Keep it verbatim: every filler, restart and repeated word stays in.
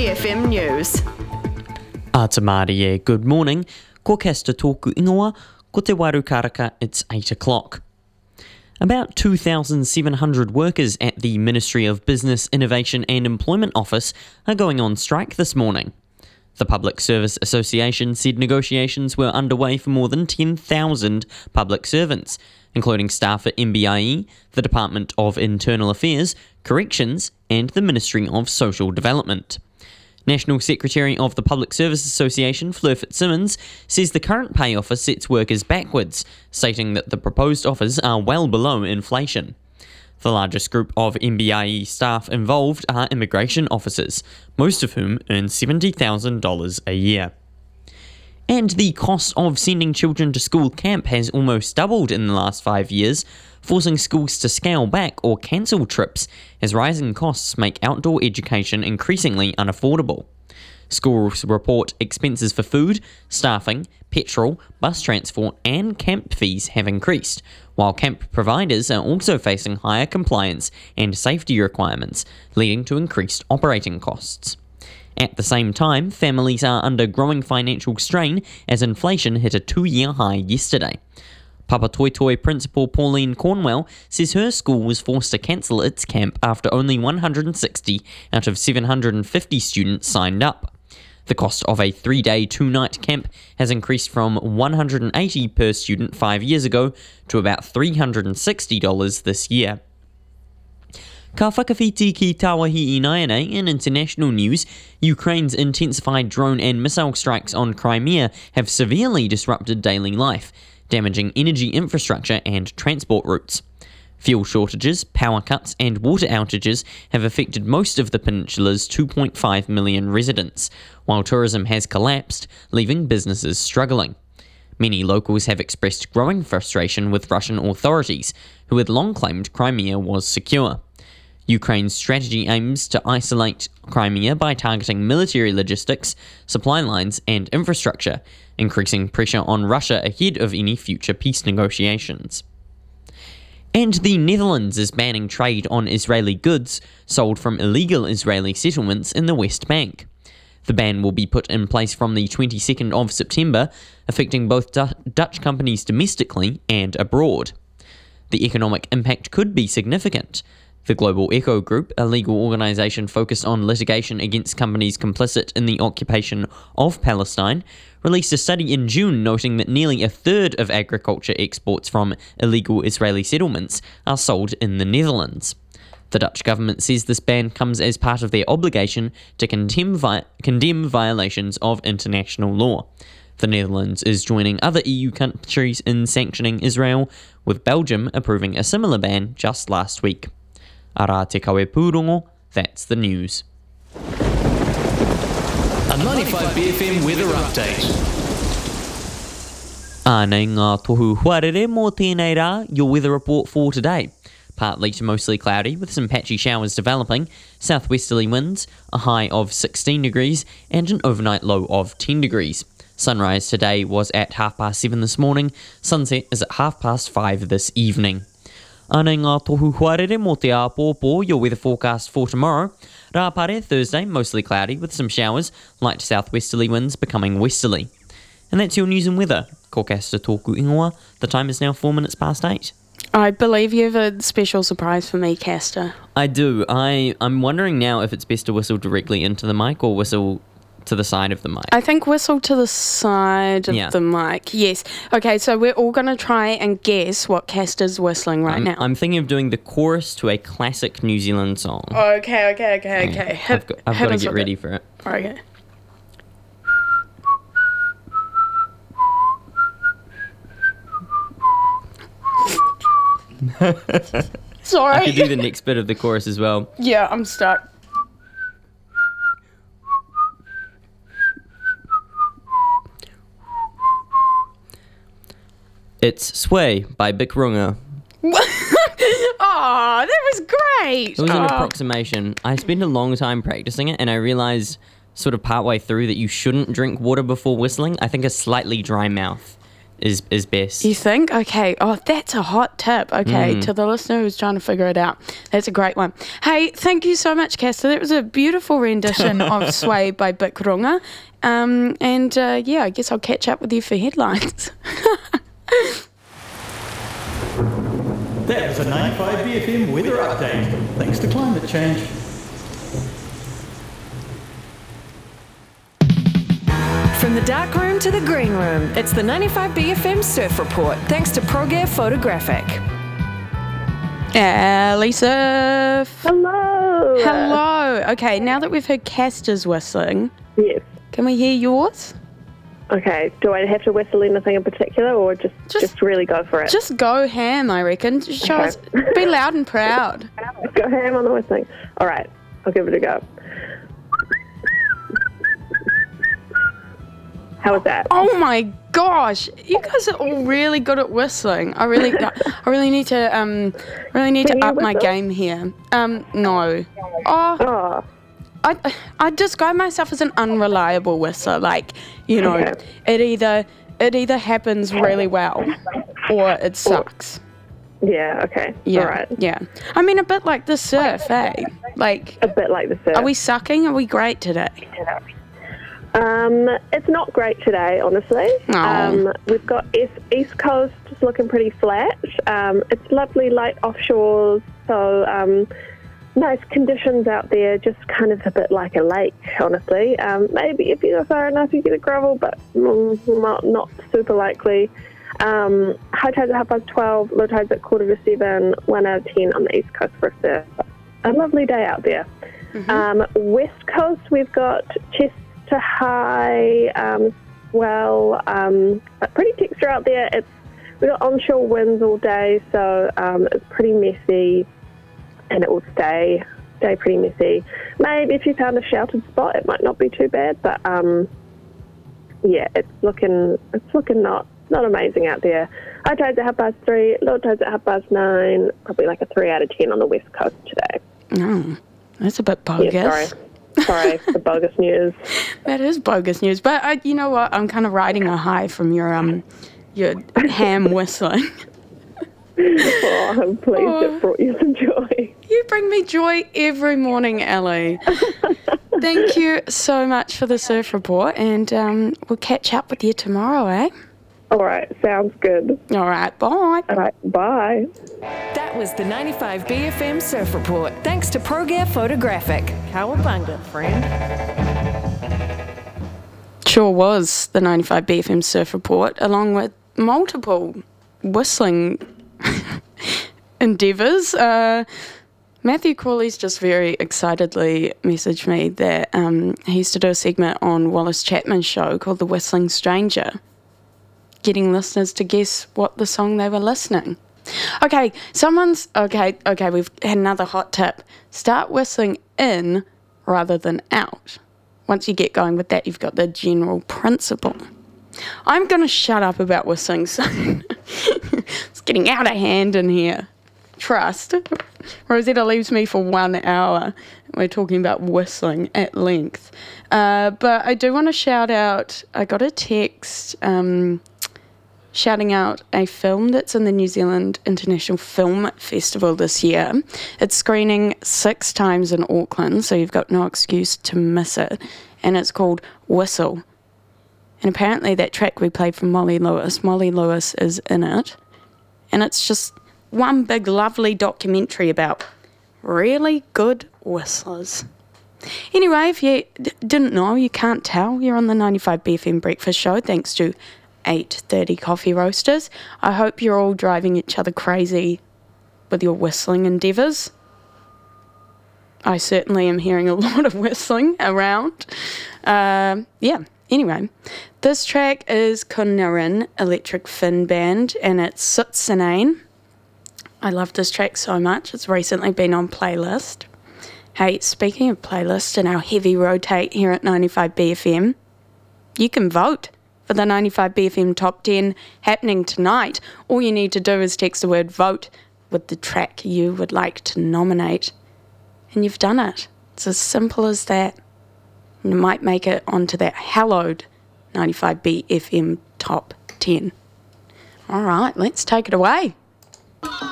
B F M News. A te Māori e, good morning. Ko kesta tōku ingoa, ko te waru karaka, it's eight o'clock. About two thousand seven hundred workers at the Ministry of Business, Innovation and Employment Office are going on strike this morning. The Public Service Association said negotiations were underway for more than ten thousand public servants, including staff at M B I E, the Department of Internal Affairs, Corrections and the Ministry of Social Development. National Secretary of the Public Service Association, Fleur Fitzsimmons, says the current pay offer sets workers backwards, stating that the proposed offers are well below inflation. The largest group of M B I E staff involved are immigration officers, most of whom earn seventy thousand dollars a year. And the cost of sending children to school camp has almost doubled in the last five years, forcing schools to scale back or cancel trips as rising costs make outdoor education increasingly unaffordable. Schools report expenses for food, staffing, petrol, bus transport and camp fees have increased, while camp providers are also facing higher compliance and safety requirements, leading to increased operating costs. At the same time, families are under growing financial strain as inflation hit a two-year high yesterday. Papatoetoe Principal Pauline Cornwell says her school was forced to cancel its camp after only one hundred sixty out of seven hundred fifty students signed up. The cost of a three-day, two-night camp has increased from one hundred eighty dollars per student five years ago to about three hundred sixty dollars this year. Ka whakawhiti ki Tāwahi Ināianei in international news, Ukraine's intensified drone and missile strikes on Crimea have severely disrupted daily life, damaging energy infrastructure and transport routes. Fuel shortages, power cuts and water outages have affected most of the peninsula's two point five million residents, while tourism has collapsed, leaving businesses struggling. Many locals have expressed growing frustration with Russian authorities, who had long claimed Crimea was secure. Ukraine's strategy aims to isolate Crimea by targeting military logistics, supply lines and infrastructure, increasing pressure on Russia ahead of any future peace negotiations. And the Netherlands is banning trade on Israeli goods sold from illegal Israeli settlements in the West Bank. The ban will be put in place from the twenty-second of September, affecting both Du- Dutch companies domestically and abroad. The economic impact could be significant. The Global Echo Group, a legal organisation focused on litigation against companies complicit in the occupation of Palestine, released a study in June noting that nearly a third of agriculture exports from illegal Israeli settlements are sold in the Netherlands. The Dutch government says this ban comes as part of their obligation to condemn, vi- condemn violations of international law. The Netherlands is joining other E U countries in sanctioning Israel, with Belgium approving a similar ban just last week. Ara te kawe pūrongo, that's the news. A ninety-five B F M weather update. Ānei ngā tohu huarere mō tēnei rā, your weather report for today. Partly to mostly cloudy with some patchy showers developing, southwesterly winds, a high of sixteen degrees and an overnight low of ten degrees. Sunrise today was at half past seven this morning, sunset is at half past five this evening. Ānei ngā tohu huarere mō te āpōpō, your weather forecast for tomorrow. Rāpare, Thursday, mostly cloudy with some showers, light southwesterly winds becoming westerly. And that's your news and weather. Ko kasta tōku ingoa, the time is now four minutes past eight. I believe you have a special surprise for me, Castor. I do. I, I'm wondering now if it's best to whistle directly into the mic or whistle to the side of the mic. I think whistle to the side of yeah. the mic. Yes. Okay, so we're all going to try and guess what Castor's whistling right I'm, now. I'm thinking of doing the chorus to a classic New Zealand song. Okay, okay, okay, okay. Yeah, Hit, I've got, I've hit got to us get with ready it. for it. Okay. Sorry. I could do the next bit of the chorus as well. Yeah, I'm stuck. It's Sway by Bic Runga. Oh, that was great. It was an oh. approximation. I spent a long time practicing it and I realised sort of partway through that you shouldn't drink water before whistling. I think a slightly dry mouth is is best. You think? Okay. Oh, that's a hot tip. Okay, Mm. to the listener who's trying to figure it out. That's a great one. Hey, thank you so much, Castor. That was a beautiful rendition of Sway by Bikrunga. Um, and uh, yeah, I guess I'll catch up with you for headlines. That was a ninety-five B F M weather update. Thanks to climate change. From the dark room to the green room, it's the ninety-five B F M Surf Report, thanks to ProGear Photographic. Ellie Surf. Hello. Hello. Okay, now that we've heard Castor's whistling, Yes. can we hear yours? Okay. Do I have to whistle anything in particular, or just Just- just, really go for it? Just go ham, I reckon. Just show Okay. us. Be loud and proud. go ham on the whistling. All right. I'll give it a go. How was that? Oh my gosh, you guys are all really good at whistling. I really, I really need to, um, really need Can to you up my whistle? game here. Um, no. Oh, Oh. I, I describe myself as an unreliable whistler. Like, you know, Okay. it either, it either happens really well, or it sucks. Yeah. Okay. Yeah, All right. yeah. I mean, a bit like the surf, eh? Like, A bit like the surf. are we sucking? Are we great today? Um, it's not great today, honestly. Oh. Um, we've got East, East Coast just looking pretty flat. Um, it's lovely light offshores, so um, nice conditions out there, just kind of a bit like a lake, honestly. Um, maybe if you go far enough, you get a gravel, but mm, not, not super likely. Um, high tides at half past twelve, low tides at quarter to seven, one out of ten on the East Coast for a surf. A lovely day out there. Mm-hmm. Um, West Coast, we've got Chester to high, um, well, um, but pretty texture out there. It's we've got onshore winds all day, so um, it's pretty messy, and it will stay stay pretty messy. Maybe if you found a sheltered spot, it might not be too bad, but um, yeah, it's looking it's looking not not amazing out there. High tides at half past three, low tides at half past nine. Probably like a three out of ten on the west coast today. No, that's a bit bogus. Yeah, sorry. Sorry, the bogus news. That is bogus news, but I, you know what? I'm kind of riding a high from your um, your ham whistling. Oh, I'm pleased Oh. it brought you some joy. You bring me joy every morning, Ellie. Thank you so much for the surf report, and um, we'll catch up with you tomorrow, eh? All right, sounds good. All right, bye. All right, bye. That was the ninety-five B F M Surf Report, thanks to ProGear Photographic. Cowabunga, friend. Sure was the ninety-five B F M surf report, along with multiple whistling endeavours. Uh, Matthew Crawley's just very excitedly messaged me that um, he used to do a segment on Wallace Chapman's show called The Whistling Stranger, getting listeners to guess what the song they were listening. Okay, someone's... Okay, okay, we've had another hot tip. Start whistling in rather than out. Once you get going with that, you've got the general principle. I'm going to shut up about whistling soon. It's getting out of hand in here. Trust. Rosetta leaves me for one hour. We're talking about whistling at length. Uh, but I do want to shout out, I got a text um, shouting out a film that's in the New Zealand International Film Festival this year. It's screening six times in Auckland, so you've got no excuse to miss it. And it's called Whistle. And apparently that track we played from Molly Lewis, Molly Lewis is in it. And it's just one big lovely documentary about really good whistlers. Anyway, if you d- didn't know, you can't tell, you're on the ninety-five B F M Breakfast Show thanks to eight thirty Coffee Roasters. I hope you're all driving each other crazy with your whistling endeavours. I certainly am hearing a lot of whistling around. Uh, yeah, anyway, this track is Connerin Electric Fin Band and it's Sutsanane. I love this track so much. It's recently been on playlist. Hey, speaking of playlist and our heavy rotate here at ninety-five B F M, you can vote for the ninety-five B F M Top ten happening tonight. All you need to do is text the word vote with the track you would like to nominate. And you've done it. It's as simple as that. And you might make it onto that hallowed ninety-five B F M Top ten. All right, let's take it away.